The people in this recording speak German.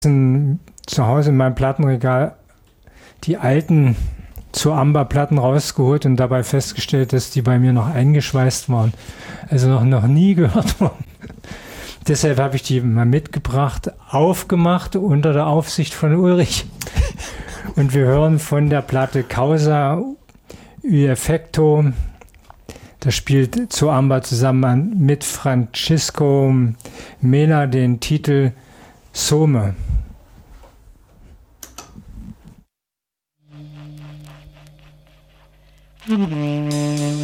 zu Hause in meinem Plattenregal die alten zu Amba-Platten rausgeholt und dabei festgestellt, dass die bei mir noch eingeschweißt waren. Also noch nie gehört worden. Deshalb habe ich die mal mitgebracht, aufgemacht unter der Aufsicht von Ulrich. Und wir hören von der Platte Causa y Effecto. Da spielt zu Amba zusammen mit Francisco Mena den Titel Some.